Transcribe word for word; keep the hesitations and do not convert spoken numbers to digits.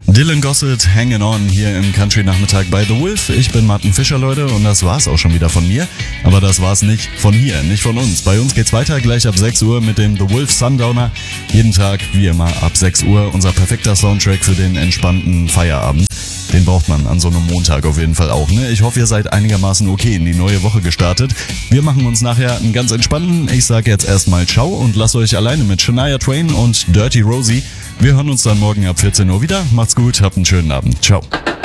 Dylan Gossett, Hanging On hier im Country-Nachmittag bei The Wolf. Ich bin Martin Fischer, Leute, und das war's auch schon wieder von mir. Aber das war's nicht von hier, nicht von uns. Bei uns geht's weiter, gleich ab sechs Uhr mit dem The Wolf Sundowner. Jeden Tag, wie immer, ab sechs Uhr. Unser perfekter Soundtrack für den entspannten Feierabend. Den braucht man an so einem Montag auf jeden Fall auch, ne? Ich hoffe, ihr seid einigermaßen okay in die neue Woche gestartet. Wir machen uns nachher einen ganz entspannten. Ich sage jetzt erstmal Ciao und lasst euch alleine mit Shania Twain und Dirty Rosie. Wir hören uns dann morgen ab vierzehn Uhr wieder. Macht's gut, habt einen schönen Abend. Ciao.